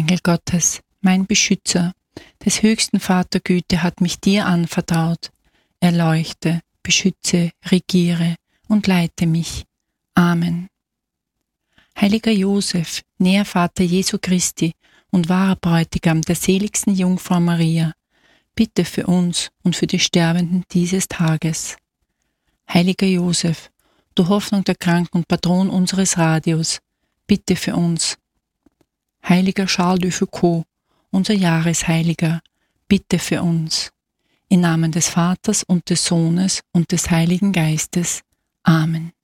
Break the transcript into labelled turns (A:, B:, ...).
A: Engel Gottes, mein Beschützer, des höchsten Vatergüte hat mich dir anvertraut. Erleuchte, beschütze, regiere und leite mich. Amen. Heiliger Josef, näher Vater Jesu Christi und wahrer Bräutigam der seligsten Jungfrau Maria, bitte für uns und für die Sterbenden dieses Tages. Heiliger Josef, du Hoffnung der Kranken und Patron unseres Radios, bitte für uns. Heiliger Charles de Foucauld, unser Jahresheiliger, bitte für uns. Im Namen des Vaters und des Sohnes und des Heiligen Geistes. Amen.